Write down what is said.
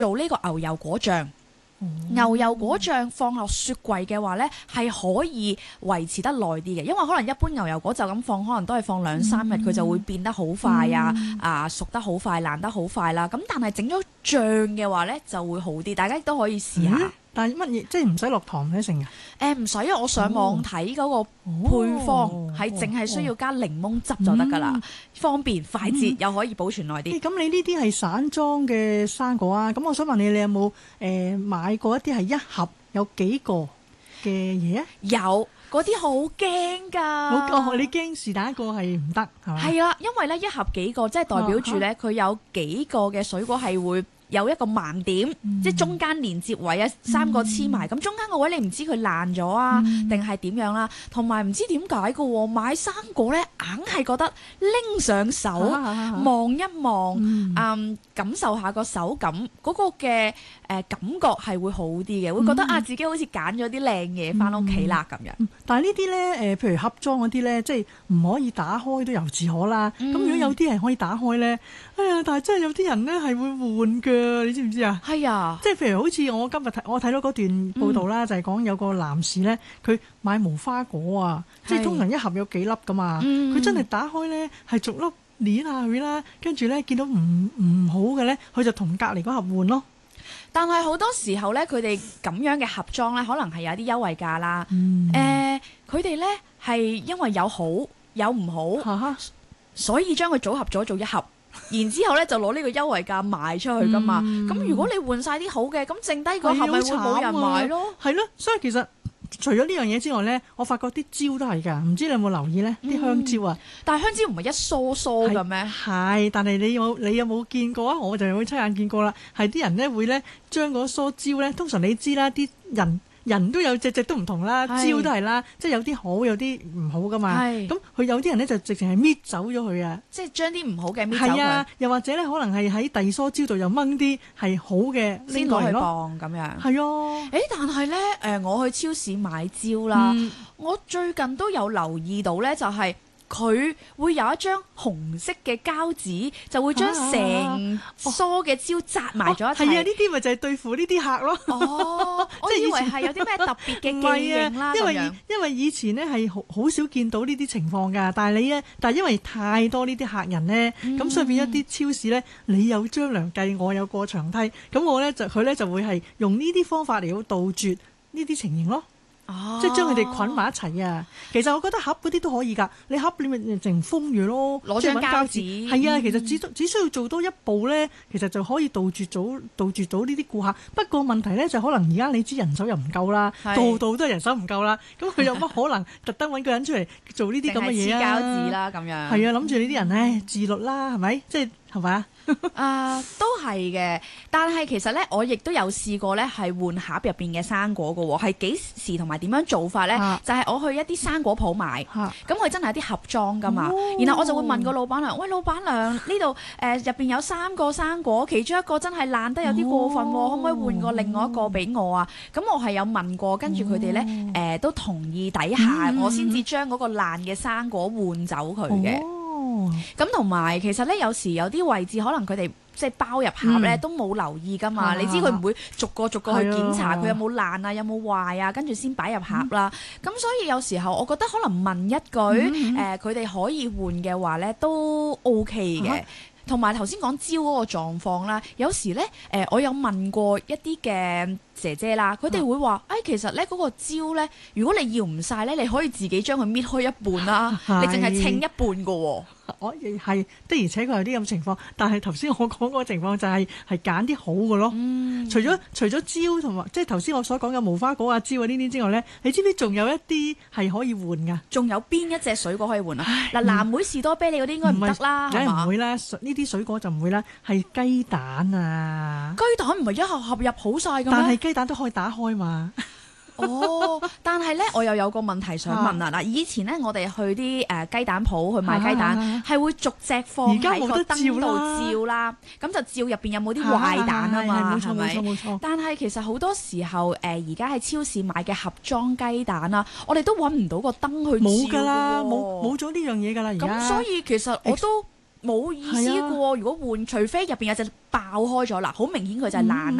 做呢個牛油果醬。牛油果醬放落雪櫃嘅話呢，係可以維持得耐啲嘅，因為可能一般牛油果就咁放，可能都係放2-3日，佢就會變得好快熟得好快，爛得好快啦。咁但係整咗醬嘅話呢，就會好啲，大家都可以試下。 但係乜嘢即係唔使落糖唔使成嘅？ 唔使啊！我上網睇嗰個配方係淨係需要加檸檬汁就得㗎啦，方便快捷又可以保存耐啲。 咁你呢啲係散裝嘅生果啊？咁我想問你，你有冇買過一啲係一盒有幾個嘅嘢啊？ 有，嗰啲好驚㗎。 你驚是但一個係唔得係嘛？ 係啊，因為咧一盒幾個，即係代表住咧佢有幾個嘅水果係會有一個盲點，即係中間連接位啊，3個黐埋，咁中間個位你唔知佢爛咗啊，定係點樣啦？同埋唔知點解嘅喎，買生果咧硬係覺得拎上手望一望，感受下個手感，嗰個嘅感覺係會好啲嘅，會覺得自己好似揀咗啲靚嘢翻屋企啦咁樣。 但係呢啲咧譬如盒裝嗰啲咧，即係唔可以打開都由自可啦。咁如果有啲係可以打開咧，但係真係有啲人咧係會換㗎。你知唔知啊？ 係啊， 即係譬如好似我今日我睇到嗰段報道啦，就係講有個男士咧，佢買無花果啊，即係通常一盒有幾粒噶嘛，佢真係打開咧係逐粒捏下佢啦，跟住咧見到唔好嘅咧，佢就同隔離嗰盒換咯。 但係好多時候咧，佢哋咁樣嘅盒裝咧，可能係有啲優惠價啦。佢哋咧係因為有好有唔好，所以將佢組合咗做一盒。然之後咧就攞呢個優惠價賣出去噶嘛，咁如果你換晒啲好嘅，咁剩低個盒咪會冇人買咯。 係咯，所以其實除咗呢樣嘢之外咧，我發覺啲蕉都係㗎，唔知你有冇留意咧？啲香蕉啊， 但係香蕉唔係一梳梳嘅咩？ 係，但係你有冇見過啊？我就有親眼見過啦，係啲人咧會咧將嗰梳蕉咧，通常你知啦，啲人都有隻都唔同啦，蕉都係啦，即係有啲好有啲唔好噶嘛。咁佢有啲人咧就直情係搣走咗佢啊， 即係將啲唔好嘅搣走佢。 係啊，又或者咧可能係喺第二梳蕉度又掹啲係好嘅先攞去磅咁樣。 係啊， 但係咧我去超市買蕉啦，我最近都有留意到咧，就係佢會有一張紅色嘅膠紙，就會將成梳嘅蕉紮埋咗一齊。 係啊，呢啲咪就係對付呢啲客咯。 我以為係有啲咩特別嘅記認啦。 因為以前咧係好少見到呢啲情況㗎，但係因為太多呢啲客人咧，咁所以變咗啲超市咧，你有張良計，我有過牆梯，咁佢咧就會係用呢啲方法嚟到杜絕呢啲情形咯。即係將佢哋捆埋一齊啊！其實我覺得盒嗰啲都可以㗎，你盒你咪淨封住咯， 攞張膠紙。 係啊，其實只需要做多一步咧，其實就可以杜絕到呢啲顧客。不過問題咧就可能而家你知人手又唔夠啦，度都係人手唔夠啦，咁佢有乜可能特登揾個人出嚟做呢啲咁嘅嘢啊？ 黐膠紙啦咁樣。 係啊，諗住呢啲人自律啦，係咪？即係咪啊？ 都係嘅，但係其實咧，我亦都有試過咧，係換盒入邊嘅生果嘅喎，係幾時同埋點樣做法咧？就係我去一啲生果鋪買，咁佢真係有啲盒裝噶嘛，然後我就會問個老闆娘：喂，老闆娘，呢度入邊有3個生果，其中一個真係爛得有啲過分喎，可唔可以換個另外一個俾我啊？咁我係有問過，跟住佢哋咧都同意底下，我先至將嗰個爛嘅生果換走佢嘅。咁同埋其實咧，有時有啲位置可能佢哋即係包入盒咧都冇留意噶嘛，你知佢唔會逐個去檢查佢有冇爛啊，有冇壞啊，跟住先擺入盒啦。咁所以有時候我覺得可能問一句佢哋可以換嘅話咧都 OK 嘅。同埋頭先講蕉嗰個狀況啦，有時咧我有問過一啲嘅姐姐啦，佢哋會話其實咧嗰個蕉咧，如果你要唔晒咧，你可以自己將佢搣開一半啦，你淨係稱一半㗎喎。 我亦係的，而且確有啲咁情況，但係頭先我講嗰個情況就係揀啲好嘅咯。除咗蕉同埋即係頭先我所講嘅無花果啊、蕉啊呢啲之外咧，你知唔知仲有一啲係可以換㗎？仲有邊一隻水果可以換啊？嗱，藍莓、士多啤梨嗰啲應該唔得啦， 梗係唔會啦。呢啲水果就唔會啦，係雞蛋啊！ 雞蛋唔係一盒盒入好晒㗎咩？ 但係雞蛋都可以打開嘛。 但係咧，我又有個問題想問啊！嗱，以前咧，我哋去啲雞蛋鋪去買雞蛋，係會逐隻放喺個燈度照啦，咁就照入邊有冇啲壞蛋啊嘛，係咪？冇錯。但係其實好多時候，而家喺超市買嘅盒裝雞蛋啊，我哋都揾唔到個燈去照。 冇㗎啦，冇咗呢樣嘢㗎啦，而家。 咁所以其實我都冇意思嘅喎。如果換，除非入邊有隻爆開咗啦，好明顯佢就係爛